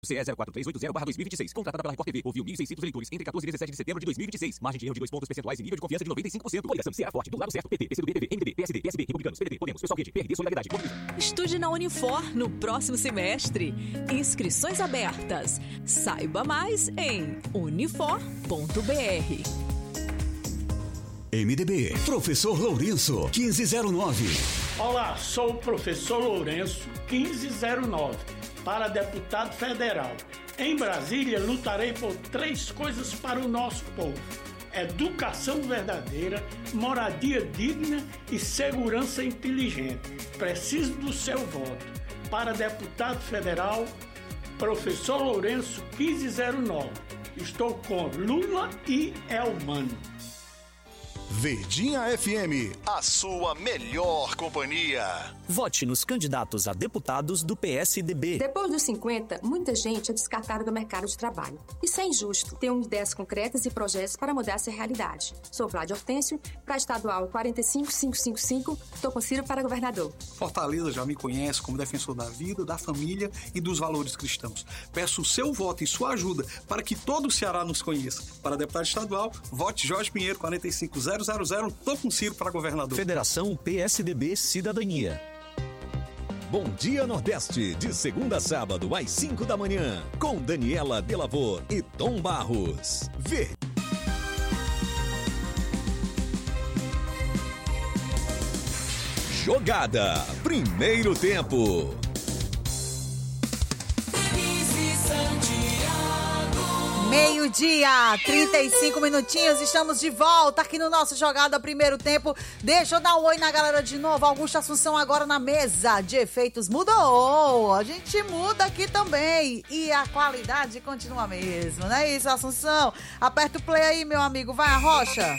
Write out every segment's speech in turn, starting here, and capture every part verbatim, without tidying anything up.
C E zero quatro três oito zero barra dois mil e vinte e seis, contratada pela Record T V, ouviu mil e seiscentos leitores entre quatorze e dezessete de setembro de dois mil e vinte e seis, margem de erro de dois pontos percentuais e nível de confiança de noventa e cinco por cento. Coligação Ceará Forte, do lado certo, P T, P C do B, P V, M D B, P S D, P S B, Republicanos, P D T, Podemos, Pessoal Quente, P R D, Solidariedade. Estude na Unifor no próximo semestre. Inscrições abertas. Saiba mais em unifor ponto b r. M D B, Professor Lourenço, quinze zero nove. Olá, sou o Professor Lourenço, quinze zero nove, para deputado federal. Em Brasília, lutarei por três coisas para o nosso povo: educação verdadeira, moradia digna e segurança inteligente. Preciso do seu voto. Para deputado federal, Professor Lourenço, quinze zero nove. Estou com Lula e Elmano. Verdinha F M, a sua melhor companhia. Vote nos candidatos a deputados do P S D B. Depois dos cinquenta, muita gente é descartada do mercado de trabalho. Isso é injusto. Tenho ideias concretas e projetos para mudar essa realidade. Sou Vládio Hortêncio, para estadual quatro cinco cinco cinco cinco, estou com Ciro para governador. Fortaleza já me conhece como defensor da vida, da família e dos valores cristãos. Peço o seu voto e sua ajuda para que todo o Ceará nos conheça. Para deputado estadual, vote Jorge Pinheiro, quatro cinco zero zero zero, tô com Ciro para governador. Federação P S D B Cidadania. Bom Dia Nordeste, de segunda a sábado às cinco da manhã, com Daniela Delavor e Tom Barros. Verde. Jogada, primeiro tempo. Meio-dia, trinta e cinco minutinhos, estamos de volta aqui no nosso Jogada Primeiro Tempo. Deixa eu dar um oi na galera de novo. Augusto Assunção agora na mesa de efeitos mudou. A gente muda aqui também e a qualidade continua a mesma, não é isso, Assunção? Aperta o play aí, meu amigo. Vai, Arrocha.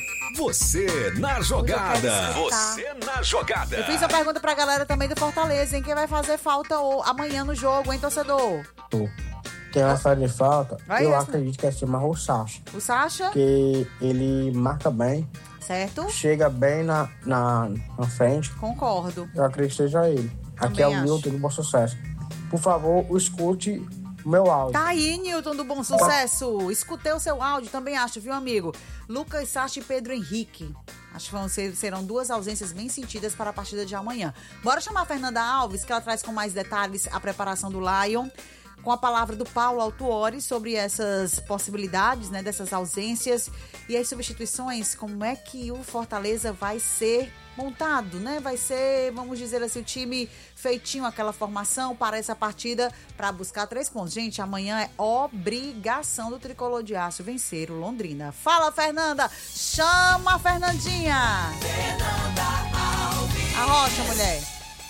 Você na jogada. Você na jogada. Eu fiz a pergunta pra galera também do Fortaleza, hein? Quem vai fazer falta amanhã no jogo, hein, torcedor? Tô. Quem vai fazer falta, vai eu essa, acredito que é chamar o Sacha. O Sacha? Porque ele marca bem. Certo. Chega bem na, na, na frente. Concordo. Eu acredito que seja ele. Também Aqui é o acho. Nilton do Bom Sucesso. Por favor, escute o meu áudio. Tá aí, Nilton do Bom Sucesso. Escutei o seu áudio, também acho, viu, amigo? Lucas, Sacha e Pedro Henrique. Acho que vão ser, serão duas ausências bem sentidas para a partida de amanhã. Bora chamar a Fernanda Alves, que ela traz com mais detalhes a preparação do Lion, com a palavra do Paulo Autuori sobre essas possibilidades, né, dessas ausências e as substituições, como é que o Fortaleza vai ser montado, né? Vai ser, vamos dizer assim, o time feitinho, aquela formação para essa partida, para buscar três pontos. Gente, amanhã é obrigação do Tricolor de Aço vencer o Londrina. Fala, Fernanda! Chama a Fernandinha! Fernanda Alves! Arrocha, mulher!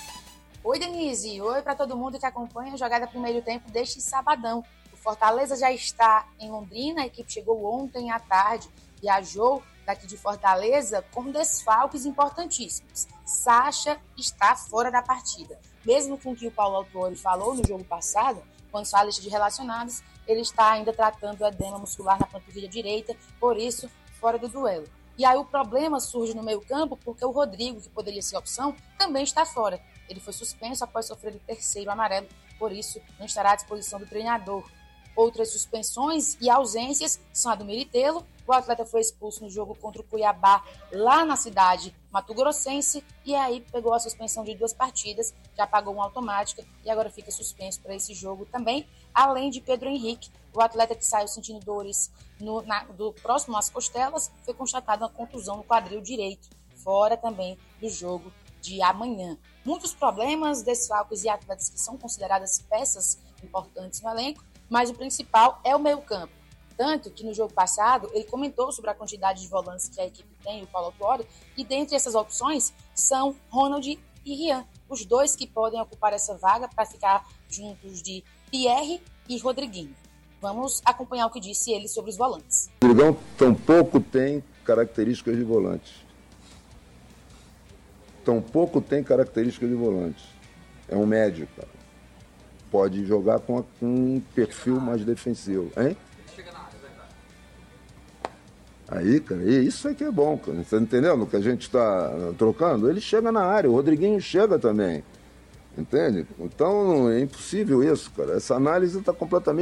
Oi, Denise. Oi para todo mundo que acompanha a Jogada Primeiro Tempo deste sabadão. O Fortaleza já está em Londrina, a equipe chegou ontem à tarde, viajou daqui de Fortaleza com desfalques importantíssimos. Sacha está fora da partida. Mesmo com o que o Paulo Autuori falou no jogo passado, quando só a lista de relacionados, ele está ainda tratando o edema muscular na panturrilha direita, por isso, fora do duelo. E aí o problema surge no meio-campo porque o Rodrigo, que poderia ser opção, também está fora. Ele foi suspenso após sofrer o terceiro amarelo, por isso não estará à disposição do treinador. Outras suspensões e ausências são a do Miritelo. O atleta foi expulso no jogo contra o Cuiabá, lá na cidade mato-grossense, e aí pegou a suspensão de duas partidas, já pagou uma automática e agora fica suspenso para esse jogo também, além de Pedro Henrique. O atleta que saiu sentindo dores no, na, do próximo às costelas, foi constatada uma contusão no quadril direito, fora também do jogo de amanhã. Muitos problemas, desfalques e atletas que são consideradas peças importantes no elenco, mas o principal é o meio-campo. Tanto que no jogo passado ele comentou sobre a quantidade de volantes que a equipe tem, o Paulo Autuori, e dentre essas opções são Ronald e Rian, os dois que podem ocupar essa vaga para ficar juntos de Pierre e Rodriguinho. Vamos acompanhar o que disse ele sobre os volantes. O Rodrigão tampouco tem características de volante. Tampouco tem características de volante. É um médio, cara. Pode jogar com, a, com um perfil mais defensivo. Hein? Aí, cara, isso é que é bom, cara. Você tá entendendo o que a gente está trocando? Ele chega na área, o Rodriguinho chega também. Entende? Então é impossível isso, cara. Essa análise está completamente